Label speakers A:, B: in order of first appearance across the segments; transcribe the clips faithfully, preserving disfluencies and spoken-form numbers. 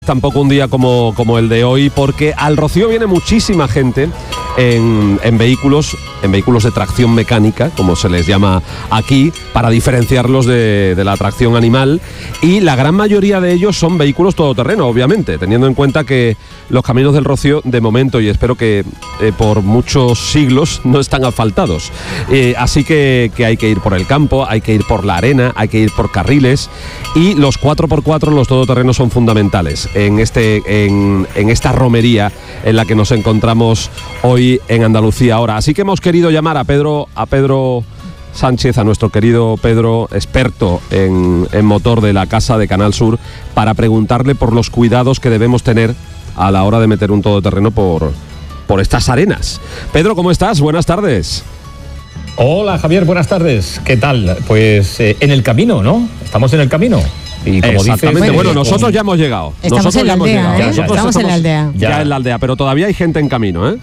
A: tampoco un día como, como el de hoy, porque al Rocío viene muchísima gente en, en vehículos, en vehículos de tracción mecánica, como se les llama aquí, para diferenciarlos de, de la tracción animal, y la gran mayoría de ellos son vehículos todoterreno, obviamente, teniendo en cuenta que los caminos del Rocío, de momento, y espero que eh, por muchos siglos, no están asfaltados. Eh, así que, que hay que ir por el campo, hay que ir por la arena, hay que ir por carriles, y los cuatro por cuatro, los todoterrenos, son fundamentales en, este, en, en esta romería en la que nos encontramos hoy en Andalucía ahora. Así que hemos querido llamar a Pedro, a Pedro Sánchez, a nuestro querido Pedro, experto en, en motor de la Casa de Canal Sur, para preguntarle por los cuidados que debemos tener a la hora de meter un todoterreno por, por estas arenas. Pedro, ¿cómo estás? Buenas tardes.
B: Hola Javier, buenas tardes. ¿Qué tal? Pues eh, en el camino, ¿no? Estamos en el camino. Y como
A: exactamente,
B: dices,
A: bueno,
B: eh,
A: nosotros
B: con...
A: ya hemos llegado.
C: Estamos
A: nosotros
C: en la
A: ya
C: aldea,
A: hemos
C: ¿eh?
A: llegado.
C: Ya, estamos, estamos en la aldea.
A: Ya,
B: ya
A: en la aldea, pero todavía hay gente en camino, ¿eh?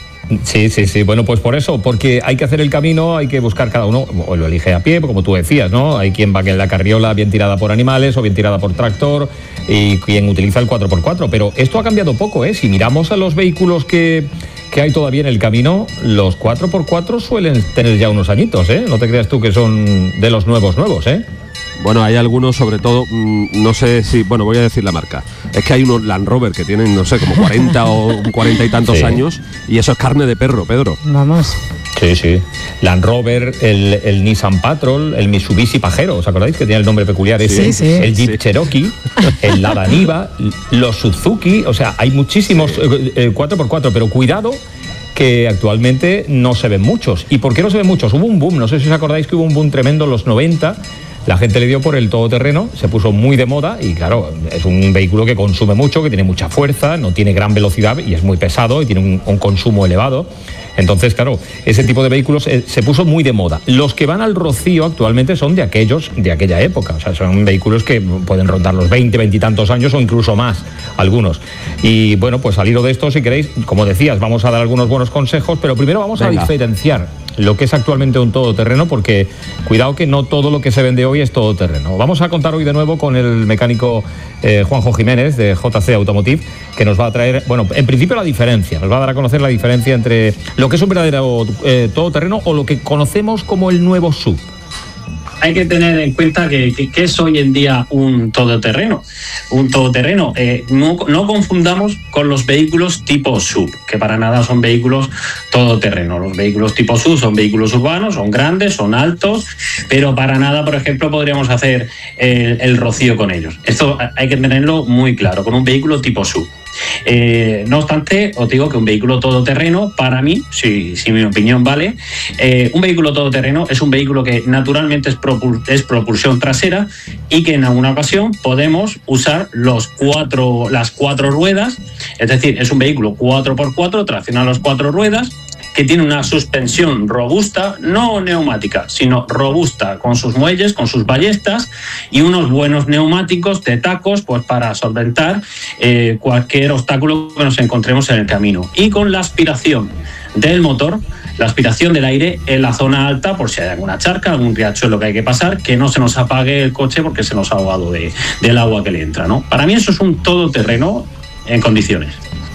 B: Sí, sí, sí. Bueno, pues por eso, porque hay que hacer el camino, hay que buscar cada uno, o lo elige a pie, como tú decías, ¿no? Hay quien va en la carriola bien tirada por animales o bien tirada por tractor, y quien utiliza el cuatro por cuatro. Pero esto ha cambiado poco, ¿eh? Si miramos a los vehículos que, que hay todavía en el camino, los cuatro por cuatro suelen tener ya unos añitos, ¿eh? No te creas tú que son de los nuevos nuevos, ¿eh?
A: Bueno, hay algunos, sobre todo, mmm, no sé si, bueno, voy a decir la marca. Es que hay unos Land Rover que tienen, no sé, como cuarenta o cuarenta y tantos sí. años, y eso es carne de perro, Pedro.
C: Vamos.
B: Sí, sí. Land Rover, el, el Nissan Patrol, el Mitsubishi Pajero, ¿os acordáis que tiene el nombre peculiar ese?
C: Sí, sí.
B: El Jeep
A: sí.
B: Cherokee, el Lada Niva, los Suzuki, o sea, hay muchísimos eh, eh, cuatro por cuatro, pero cuidado que actualmente no se ven muchos. ¿Y por qué no se ven muchos? Hubo un boom, no sé si os acordáis que hubo un boom tremendo en los noventa. La gente le dio por el todoterreno, se puso muy de moda y claro, es un vehículo que consume mucho, que tiene mucha fuerza, no tiene gran velocidad y es muy pesado y tiene un, un consumo elevado. Entonces, claro, ese tipo de vehículos eh, se puso muy de moda. Los que van al Rocío actualmente son de aquellos de aquella época, o sea, son vehículos que pueden rondar los veinte, veinte y tantos años o incluso más, algunos. Y bueno, pues al hilo de esto, si queréis, como decías, vamos a dar algunos buenos consejos, pero primero vamos Venga. a diferenciar lo que es actualmente un todoterreno, porque cuidado que no todo lo que se vende hoy es todoterreno. Vamos a contar hoy de nuevo con el mecánico eh, Juanjo Jiménez de J C Automotive, que nos va a traer, bueno, en principio la diferencia, nos va a dar a conocer la diferencia entre lo que es un verdadero eh, todoterreno o lo que conocemos como el nuevo S U V.
D: Hay que tener en cuenta que, que, que es hoy en día un todoterreno. Un todoterreno, eh, no, no confundamos con los vehículos tipo S U V, que para nada son vehículos todoterreno. Los vehículos tipo S U V son vehículos urbanos, son grandes, son altos, pero para nada, por ejemplo, podríamos hacer el, el Rocío con ellos. Esto hay que tenerlo muy claro, con un vehículo tipo S U V. Eh, no obstante, os digo que un vehículo todoterreno, para mí, si, si mi opinión vale, eh, un vehículo todoterreno es un vehículo que naturalmente es, propul- es propulsión trasera y que en alguna ocasión podemos usar los cuatro, las cuatro ruedas, es decir, es un vehículo cuatro por cuatro, tracciona las cuatro ruedas, que tiene una suspensión robusta, no neumática, sino robusta, con sus muelles, con sus ballestas y unos buenos neumáticos de tacos, pues para solventar eh, cualquier obstáculo que nos encontremos en el camino. Y con la aspiración del motor, la aspiración del aire en la zona alta, por si hay alguna charca, algún riachuelo que hay que pasar, que no se nos apague el coche porque se nos ha ahogado de, del agua que le entra, ¿no? Para mí eso es un todoterreno en condiciones.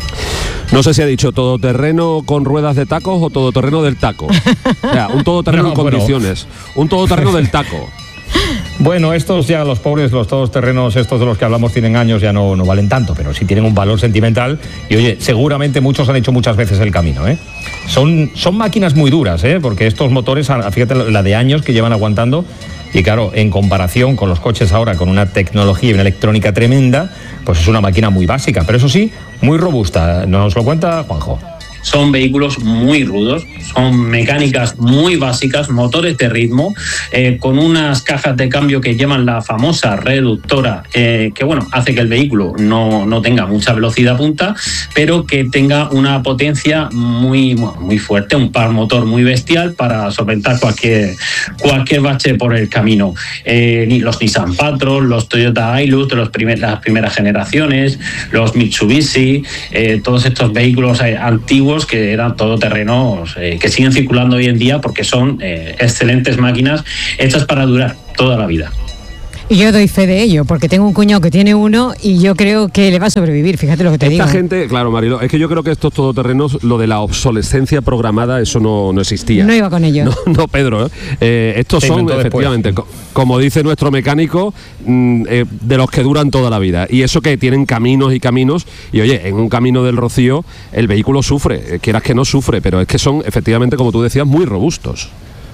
A: No sé si ha dicho todoterreno con ruedas de tacos o todoterreno del taco. O sea, un todoterreno no, en bueno. condiciones. Un todoterreno del taco.
B: Bueno, estos ya, los pobres, los todoterrenos, estos de los que hablamos tienen años, ya no, no valen tanto, pero sí tienen un valor sentimental y, oye, seguramente muchos han hecho muchas veces el camino, ¿eh? Son, son máquinas muy duras, ¿eh? Porque estos motores, fíjate la de años que llevan aguantando. Y claro, en comparación con los coches ahora, con una tecnología y una electrónica tremenda, pues es una máquina muy básica, pero eso sí, muy robusta. ¿Nos lo cuenta Juanjo?
D: Son vehículos muy rudos, son mecánicas muy básicas, motores de ritmo, eh, con unas cajas de cambio que llevan la famosa reductora, eh, que bueno, hace que el vehículo no, no tenga mucha velocidad punta, pero que tenga una potencia muy, muy fuerte, un par motor muy bestial para solventar cualquier, cualquier bache por el camino. Eh, los Nissan Patrol, los Toyota Hilux de los primer, las primeras generaciones, los Mitsubishi, eh, todos estos vehículos eh, antiguos que eran todoterrenos, eh, que siguen circulando hoy en día porque son eh, excelentes máquinas hechas para durar toda la vida.
C: Y yo doy fe de ello, porque tengo un cuñado que tiene uno y yo creo que le va a sobrevivir, fíjate lo que te
A: Esta
C: digo.
A: Esta gente, claro, Marilo, es que yo creo que estos todoterrenos, lo de la obsolescencia programada, eso no, no existía.
C: No iba con ello.
A: No, no Pedro, ¿eh? Eh, estos
B: sí,
A: son, efectivamente, co como dice nuestro mecánico, mmm, eh, de los que duran toda la vida. Y eso que tienen caminos y caminos, y oye, en un camino del Rocío el vehículo sufre, eh, quieras que no sufre, pero es que son, efectivamente, como tú decías, muy robustos.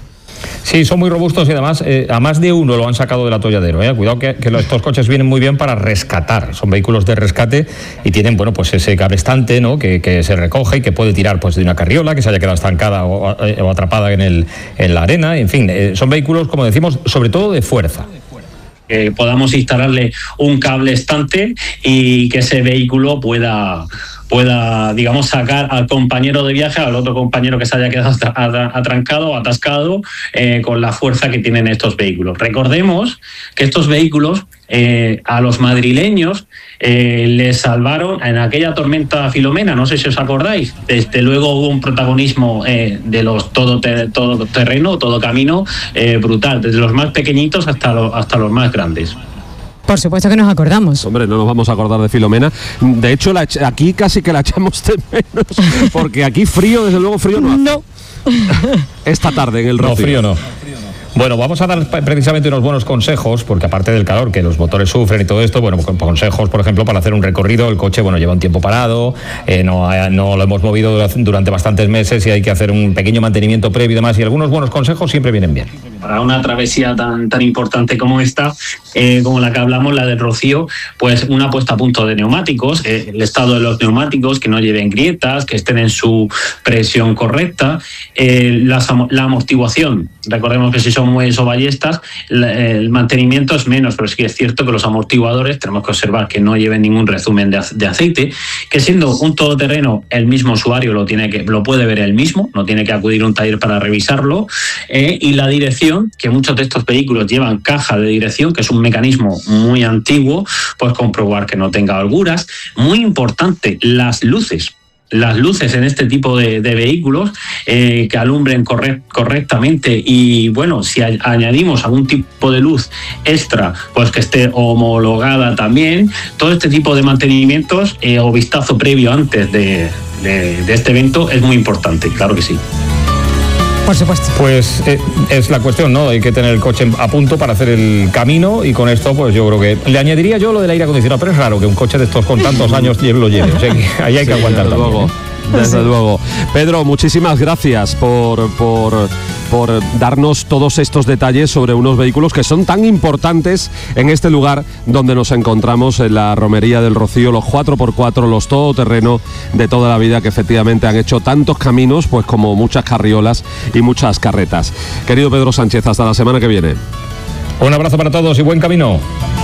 B: Sí, son muy robustos y además eh, a más de uno lo han sacado del atolladero. ¿eh? Cuidado que, que estos coches vienen muy bien para rescatar. Son vehículos de rescate y tienen, bueno, pues ese cabrestante, ¿no? que, que se recoge y que puede tirar pues de una carriola que se haya quedado estancada o, o atrapada en, el, en la arena. En fin, eh, son vehículos, como decimos, sobre todo de fuerza.
D: Que podamos instalarle un cable estante y que ese vehículo pueda... pueda, digamos, sacar al compañero de viaje, al otro compañero que se haya quedado atrancado o atascado eh, con la fuerza que tienen estos vehículos. Recordemos que estos vehículos eh, a los madrileños eh, les salvaron en aquella tormenta Filomena, no sé si os acordáis. Desde luego hubo un protagonismo eh, de los todo, ter, todo terreno, todo camino eh, brutal, desde los más pequeñitos hasta, lo, hasta los más grandes.
C: Por supuesto que nos acordamos.
A: Hombre, no nos vamos a acordar de Filomena. De hecho, la, aquí casi que la echamos de menos, porque aquí frío, desde luego frío no hace.
C: No.
A: Esta tarde en el Rocío.
B: No, frío no. Bueno, vamos a dar precisamente unos buenos consejos, porque aparte del calor que los motores sufren y todo esto, bueno, consejos, por ejemplo, para hacer un recorrido. El coche, bueno, lleva un tiempo parado, eh, no, no lo hemos movido durante bastantes meses y hay que hacer un pequeño mantenimiento previo y demás, y algunos buenos consejos siempre vienen bien.
D: Para una travesía tan, tan importante como esta, eh, como la que hablamos, la del Rocío, pues una puesta a punto de neumáticos, eh, el estado de los neumáticos, que no lleven grietas, que estén en su presión correcta, eh, la, la amortiguación. Recordemos que si son muelles o ballestas, el mantenimiento es menos, pero sí que es cierto que los amortiguadores tenemos que observar que no lleven ningún resumen de, de aceite, que siendo un todoterreno el mismo usuario lo tiene que lo puede ver él mismo, no tiene que acudir a un taller para revisarlo, eh, y la dirección, que muchos de estos vehículos llevan caja de dirección, que es un mecanismo muy antiguo, pues comprobar que no tenga holguras. Muy importante, las luces. Las luces en este tipo de, de vehículos eh, que alumbren corre correctamente, y bueno, si a añadimos algún tipo de luz extra, pues que esté homologada también. Todo este tipo de mantenimientos eh, o vistazo previo antes de, de, de este evento es muy importante, claro que sí.
C: Por supuesto.
B: Pues eh, es la cuestión, ¿no? Hay que tener el coche a punto para hacer el camino, y con esto pues yo creo que le añadiría yo lo del aire acondicionado, pero es raro que un coche de estos con tantos años lo lleve, o sea que ahí hay que sí, aguantar
A: desde
B: también.
A: Luego, ¿eh? Desde sí. luego. Pedro, muchísimas gracias por, por, por darnos todos estos detalles sobre unos vehículos que son tan importantes en este lugar donde nos encontramos, en la Romería del Rocío, los cuatro por cuatro, los todoterreno de toda la vida, que efectivamente han hecho tantos caminos pues como muchas carriolas y muchas carretas. Querido Pedro Sánchez, hasta la semana que viene.
B: Un abrazo para todos y buen camino.